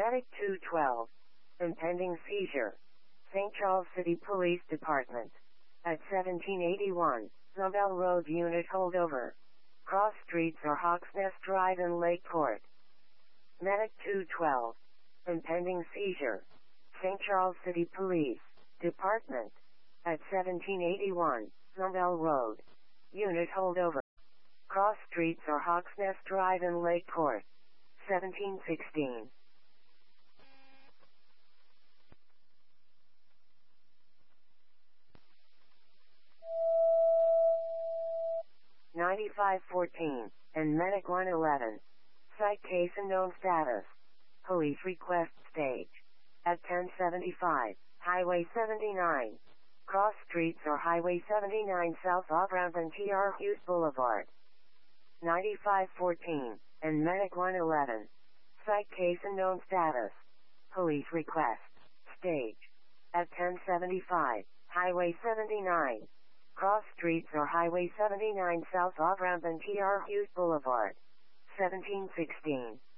Medic 212. Impending seizure. St. Charles City Police Department. At 1781, Zobel Road unit holdover. Cross streets or Hawks Nest Drive in Lake Court. Medic 212. Impending seizure. St. Charles City Police Department. At 1781, Zobel Road. Unit holdover. Cross streets or Hawks Nest Drive in Lake Court. 1716. $95.14, and Medic 111. Site case unknown status. Police request stage. At 1075, Highway 79. Cross streets or Highway 79 south off-ramp and TR Hughes Boulevard. 9514, and Medic 111. Site case unknown status. Police request stage. At 1075, Highway 79. Cross streets or Highway 79 south off-ramp and TR Hughes Boulevard. 1716.